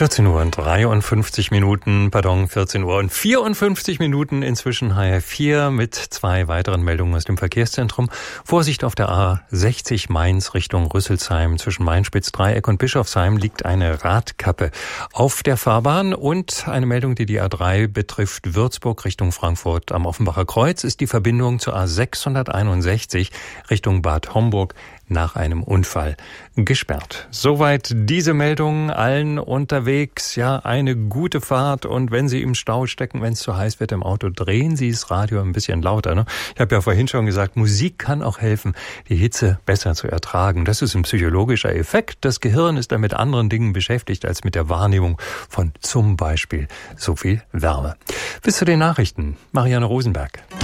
14 Uhr und 53 Minuten, 14 Uhr und 54 Minuten inzwischen HR4 mit 2 weiteren Meldungen aus dem Verkehrszentrum. Vorsicht auf der A60 Mainz Richtung Rüsselsheim. Zwischen Mainspitz-Dreieck und Bischofsheim liegt eine Radkappe auf der Fahrbahn. Und eine Meldung, die die A3 betrifft, Würzburg Richtung Frankfurt am Offenbacher Kreuz, ist die Verbindung zur A661 Richtung Bad Homburg nach einem Unfall gesperrt. Soweit diese Meldung. Allen unterwegs, ja, eine gute Fahrt, und wenn Sie im Stau stecken, wenn es zu heiß wird im Auto, drehen Sie das Radio ein bisschen lauter. Ne? Ich habe ja vorhin schon gesagt, Musik kann auch helfen, die Hitze besser zu ertragen. Das ist ein psychologischer Effekt. Das Gehirn ist dann mit anderen Dingen beschäftigt als mit der Wahrnehmung von zum Beispiel so viel Wärme. Bis zu den Nachrichten. Marianne Rosenberg.